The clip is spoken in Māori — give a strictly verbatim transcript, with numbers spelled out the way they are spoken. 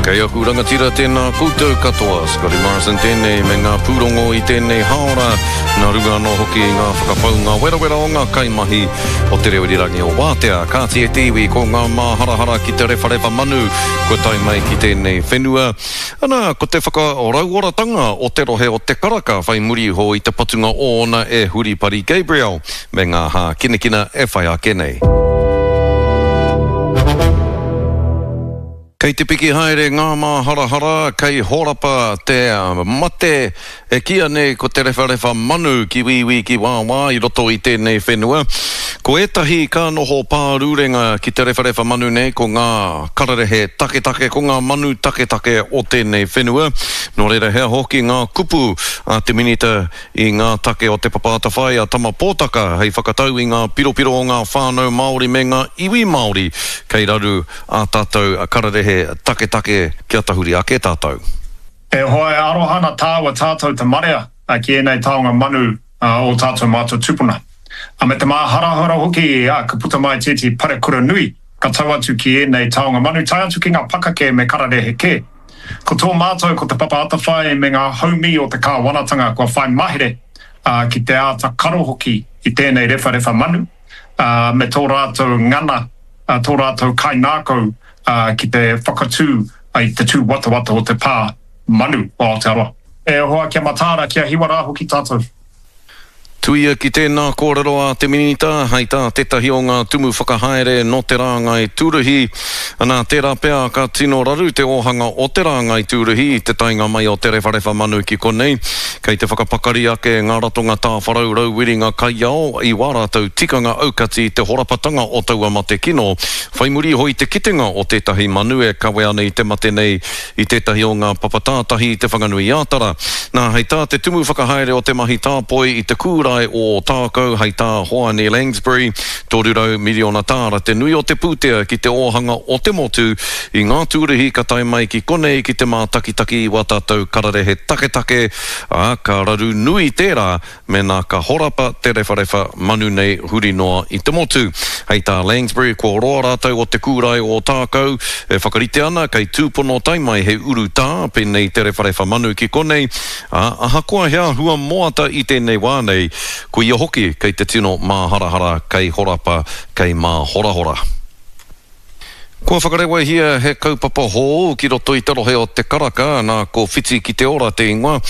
Kei aku rangatira tēnā koutou katoa, Scotty Morrison tēnei me ngā pūrongo i tēnei haora, nā runga no hoki ngā whakapau ngā wera wera o ngā kaimahi o te reo rangi o Wātea, kāti e tiwi ko ngā māharahara ki te rewharewa manu, ko tai mai ki tēnei whenua. Ana, ko te whakaorauoratanga o te rohe o te karaka, whai muri ho i te patunga o ona e Huripari Gabriel, me ngā hā kinekina e whai a kenei. Kei te piki haere ngā māharahara, kei horapa te uh, mate e kia nei ko te rewharewa manu ki wiwi ki wāwā i roto i tēnei whenua. Ko etahi ka noho pārurenga ki te rewharewa manu nei ko ngā kararehe take take, ko ngā manu take take o tēnei whenua. Nō reira hea hoki ngā kupu a te minita i ngā take o te papata whai a tama pōtaka hei whakatau i ngā piropiro o ngā whānau Māori me ngā iwi Māori kei raru a tātou a kararehe take take kia tahuri ake tātou. E hoa e arohana tāua tātou te marea a ki enei taonga manu uh, o tātou mātou tupuna. A me te mā harahara hoki a ka puta mai tēti pare kura nui ka tau atu ki enei taonga manu tai atu ki ngā pakake me kararehe ke. Ko tō mātou ko te papa atawhai me ngā haumi o te kāwanatanga kua whai mahere uh, ki te āta karo hoki i tēnei refa refa manu uh, me tō rātou ngana, uh, tō rātou kainākau Uh, ki te whakatū ai te tū wata wata o te pā manu o Aotearoa. E hoa kia matāra kia hiwara hoki tātou. Tuia ki tēnā kōrero a te minita, hei tā tetahi o ngā tumu whakahaere no te rāngai tūruhi. Nā tērā pēā ka tino raru te ohanga o te rāngai tūruhi, te tainga mai o te rewharewa manu ki konei. Kei te whakapakari ake ngā ratonga tā wharau rau wiringa kai ao, i wārātou tikanga aukati te horapatanga o taua mate kino. Whai muri hoi te kitenga o tētahi manu e kawe ane i te mate nei i tētahi o ngā papatātahi i te whanganui ātara. Nā hei tā te tumu whakahaere o te mahi tāpoi i te kūra o tākau hei tā hoa ni Langsbury, tōrurau miliona tāra te nui o te pūtea ki te ohanga o te motu i ngā tūruhi ka tai mai ki konei ki te mā takitaki wa tātou kararehe take take a ka raru nui tērā me nā ka horapa te rewharewa manu nei huri noa i te motu. Hei tā Langsbury ko roa rātou o te kūrai o tākau e whakarite ana kei tūpono tai mai he uru tā penei te rewharewa manu ki konei a aha kua hea hua moata i tēnei wānei ko ia hoki kei te tino mā harahara kei horapa kei mā horahora. Kua whakarewa hia he kaupapa hō ki roto i te rohe o te karaka nā ko whiti ki te ora te ingoa.